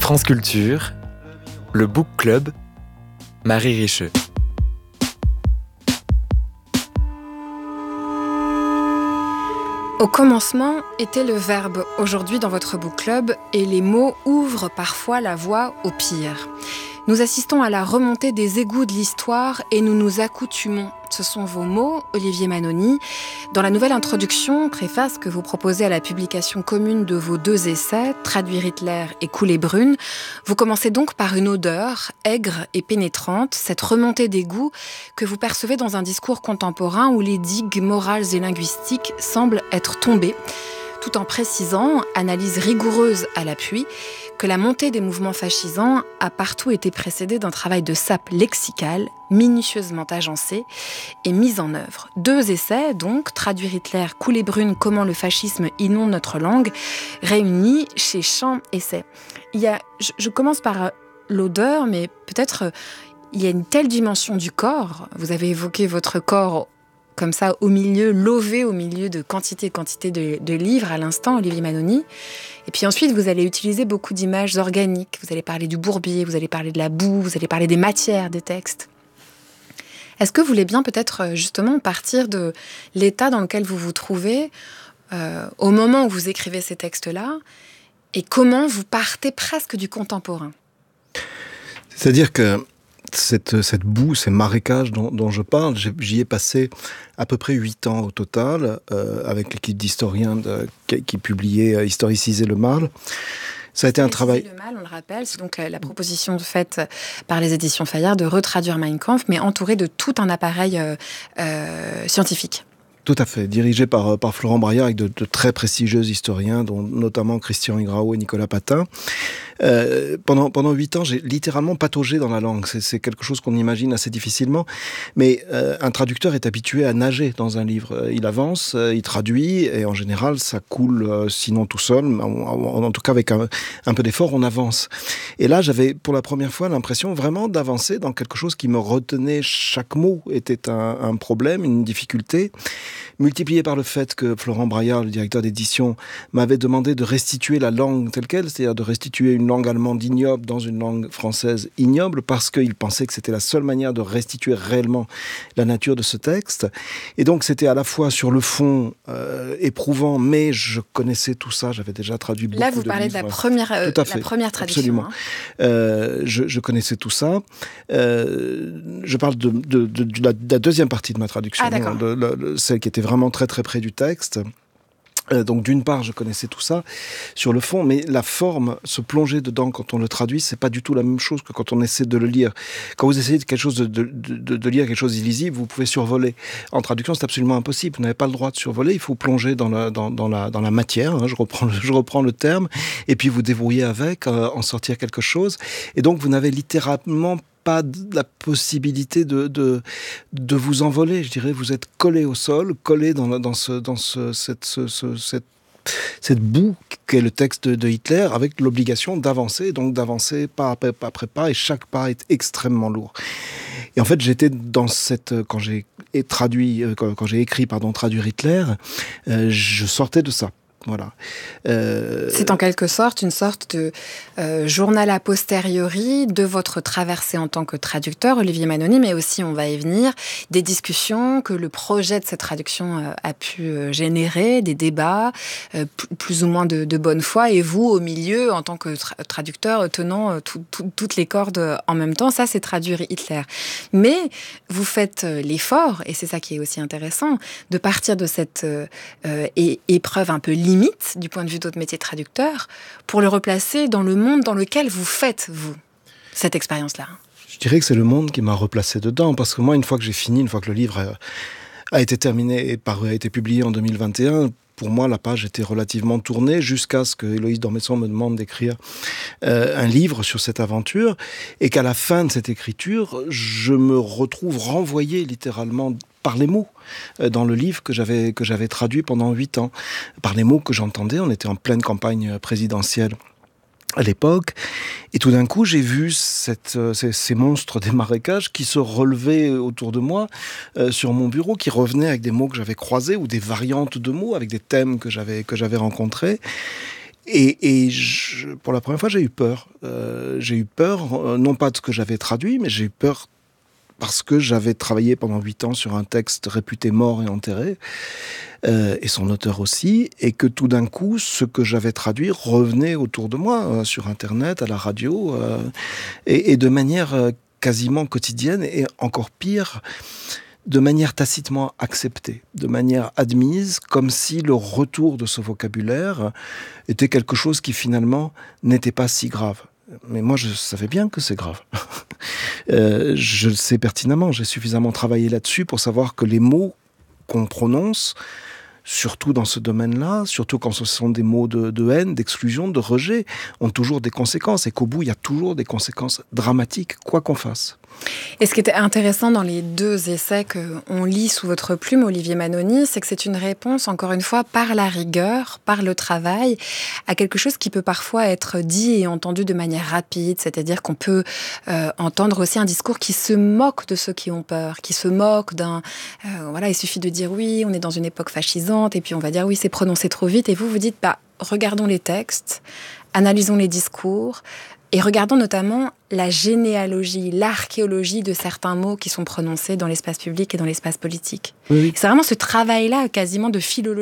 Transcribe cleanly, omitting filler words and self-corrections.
France Culture, le Book Club, Marie Richeux. Au commencement était le verbe aujourd'hui dans votre book club et les mots ouvrent parfois la voie au pire. Nous assistons à la remontée des égouts de l'histoire et nous nous accoutumons. Ce sont vos mots, Olivier Manoni. Dans la nouvelle introduction, préface que vous proposez à la publication commune de vos deux essais, Traduire Hitler et Coulée brune, vous commencez donc par une odeur aigre et pénétrante, cette remontée d'égouts que vous percevez dans un discours contemporain où les digues morales et linguistiques semblent être tombées, tout en précisant, analyse rigoureuse à l'appui, que la montée des mouvements fascisants a partout été précédée d'un travail de sape lexicale, minutieusement agencé et mis en œuvre. Deux essais, donc, Traduire Hitler, Coulée brune, comment le fascisme inonde notre langue, réunis chez Champ Essai. Je commence par l'odeur, mais peut-être il y a une telle dimension du corps. Vous avez évoqué votre corps comme ça, au milieu, lové au milieu de quantité de livres à l'instant, Olivier Manoni. Et puis ensuite, vous allez utiliser beaucoup d'images organiques. Vous allez parler du bourbier, vous allez parler de la boue, vous allez parler des matières des textes. Est-ce que vous voulez bien peut-être justement partir de l'état dans lequel vous vous trouvez au moment où vous écrivez ces textes-là et comment vous partez presque du contemporain ? C'est-à-dire que cette boue, ces marécages dont je parle, j'y ai passé à peu près 8 ans au total, avec l'équipe d'historiens qui publiait Historiciser le mal. Ça a été un travail... Le mal, on le rappelle, c'est donc la proposition faite par les éditions Fayard de retraduire Mein Kampf, mais entourée de tout un appareil scientifique. Tout à fait, dirigé par Florent Braillard avec de très prestigieux historiens, dont notamment Christian Ingrao et Nicolas Patin. Pendant 8 ans, j'ai littéralement pataugé dans la langue. C'est quelque chose qu'on imagine assez difficilement. Mais un traducteur est habitué à nager dans un livre. Il avance, il traduit, et en général, ça coule, sinon tout seul, en tout cas avec un peu d'effort, on avance. Et là, j'avais pour la première fois l'impression vraiment d'avancer dans quelque chose qui me retenait. Chaque mot était un problème, une difficulté, multiplié par le fait que Florent Braillard, le directeur d'édition, m'avait demandé de restituer la langue telle quelle, c'est-à-dire de restituer une langue allemande ignoble dans une langue française ignoble, parce qu'il pensait que c'était la seule manière de restituer réellement la nature de ce texte. Et donc c'était à la fois sur le fond éprouvant, mais je connaissais tout ça, j'avais déjà traduit beaucoup de livres. Là, vous parlez de la première traduction. Absolument. Hein. Je connaissais tout ça. Je parle de la deuxième partie de ma traduction, celle qui était vraiment très très près du texte. Donc d'une part, je connaissais tout ça sur le fond, mais la forme, se plonger dedans quand on le traduit, c'est pas du tout la même chose que quand on essaie de le lire. Quand vous essayez de lire quelque chose d'illisible, vous pouvez survoler. En traduction, c'est absolument impossible. Vous n'avez pas le droit de survoler. Il faut plonger dans la matière. Hein, je reprends le terme, et puis vous débrouiller avec, en sortir quelque chose. Et donc vous n'avez littéralement pas la possibilité de vous envoler, je dirais. Vous êtes collé au sol, collé dans cette boue qu'est le texte de Hitler, avec l'obligation d'avancer, donc d'avancer pas après pas, et chaque pas est extrêmement lourd. Et en fait, j'étais dans quand j'ai écrit Traduire Hitler, je sortais de ça. Voilà. C'est en quelque sorte une sorte de journal a posteriori de votre traversée en tant que traducteur, Olivier Manoni, mais aussi, on va y venir, des discussions que le projet de cette traduction a pu générer, des débats, plus ou moins de bonne foi, et vous, au milieu, en tant que traducteur, tenant toutes les cordes en même temps. Ça, c'est Traduire Hitler. Mais vous faites l'effort, et c'est ça qui est aussi intéressant, de partir de cette épreuve un peu limite du point de vue de votre métier de traducteur, pour le replacer dans le monde dans lequel vous faites, vous, cette expérience-là. Je dirais que c'est le monde qui m'a replacé dedans, parce que moi, une fois que j'ai fini, une fois que le livre a été terminé et a été publié en 2021, pour moi, la page était relativement tournée, jusqu'à ce que Héloïse Dormesson me demande d'écrire un livre sur cette aventure, et qu'à la fin de cette écriture, je me retrouve renvoyé littéralement par les mots dans le livre que j'avais traduit pendant 8 ans, par les mots que j'entendais. On était en pleine campagne présidentielle à l'époque, et tout d'un coup j'ai vu ces monstres des marécages qui se relevaient autour de moi sur mon bureau, qui revenaient avec des mots que j'avais croisés ou des variantes de mots avec des thèmes que j'avais rencontrés. Pour la première fois, j'ai eu peur. J'ai eu peur, non pas de ce que j'avais traduit, mais j'ai eu peur parce que j'avais travaillé pendant 8 ans sur un texte réputé mort et enterré, et son auteur aussi, et que tout d'un coup, ce que j'avais traduit revenait autour de moi, sur Internet, à la radio, et de manière quasiment quotidienne, et encore pire, de manière tacitement acceptée, de manière admise, comme si le retour de ce vocabulaire était quelque chose qui finalement n'était pas si grave. Mais moi, je savais bien que c'est grave. Je le sais pertinemment, j'ai suffisamment travaillé là-dessus pour savoir que les mots qu'on prononce, surtout dans ce domaine-là, surtout quand ce sont des mots de haine, d'exclusion, de rejet, ont toujours des conséquences, et qu'au bout, il y a toujours des conséquences dramatiques, quoi qu'on fasse. Et ce qui était intéressant dans les 2 essais qu'on lit sous votre plume, Olivier Manoni, c'est que c'est une réponse, encore une fois, par la rigueur, par le travail, à quelque chose qui peut parfois être dit et entendu de manière rapide, c'est-à-dire qu'on peut entendre aussi un discours qui se moque de ceux qui ont peur, qui se moque d'un... il suffit de dire oui, on est dans une époque fascisante, et puis on va dire oui, c'est prononcé trop vite, et vous dites, regardons les textes, analysons les discours, et regardons notamment la généalogie, l'archéologie de certains mots qui sont prononcés dans l'espace public et dans l'espace politique. Oui. C'est vraiment ce travail-là, quasiment de philologie